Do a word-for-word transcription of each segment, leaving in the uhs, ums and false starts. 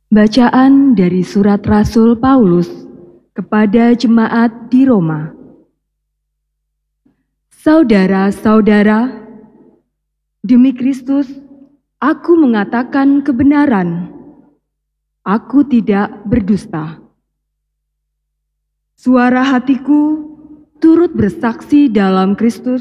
Bacaan dari Surat Rasul Paulus kepada jemaat di Roma. Saudara-saudara, demi Kristus, aku mengatakan kebenaran. Aku tidak berdusta. Suara hatiku turut bersaksi dalam Kristus.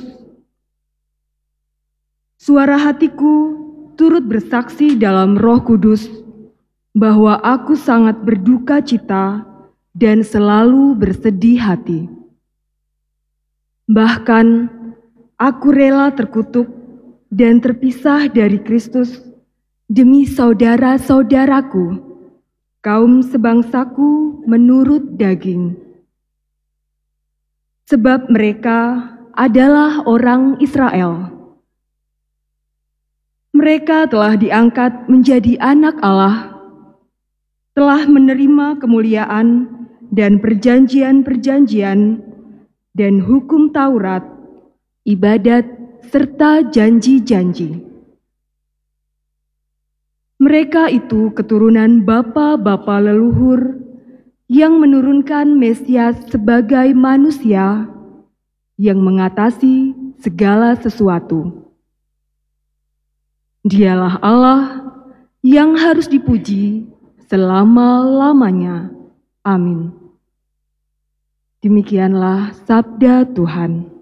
Suara hatiku turut bersaksi dalam Roh Kudus bahwa aku sangat berduka cita dan selalu bersedih hati. Bahkan aku rela terkutuk dan terpisah dari Kristus demi saudara-saudaraku, kaum sebangsaku menurut daging. Sebab mereka adalah orang Israel. Mereka telah diangkat menjadi anak Allah, telah menerima kemuliaan dan perjanjian-perjanjian dan hukum Taurat, ibadat, serta janji-janji. Mereka itu keturunan bapa-bapa leluhur yang menurunkan Mesias sebagai manusia yang mengatasi segala sesuatu. Dialah Allah yang harus dipuji selama-lamanya. Amin. Demikianlah sabda Tuhan.